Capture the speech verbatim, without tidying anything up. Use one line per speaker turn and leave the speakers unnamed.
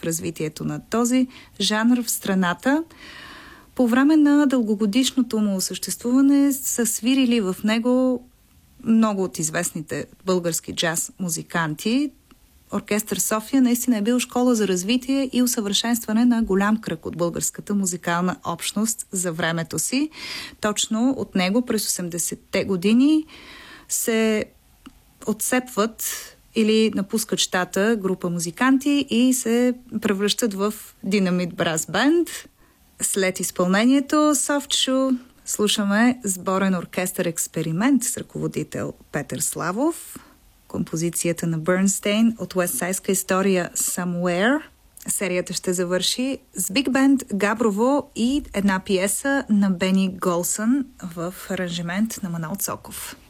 развитието на този жанр в страната. По време на дългогодишното му съществуване са свирили в него много от известните български джаз музиканти. Оркестър София наистина е бил школа за развитие и усъвършенстване на голям кръг от българската музикална общност за времето си. Точно от него през осемдесетте години се отцепват или напускат щата група музиканти и се превръщат в Динамит Брас Бенд. След изпълнението Soft Shoe слушаме сборен оркестър Експеримент с ръководител Петър Славов, композицията на Бърнстейн от уестсайдска история Somewhere. Серията ще завърши с биг бенд Габрово и една пиеса на Бени Голсън в аранжимент на Манол Цоков.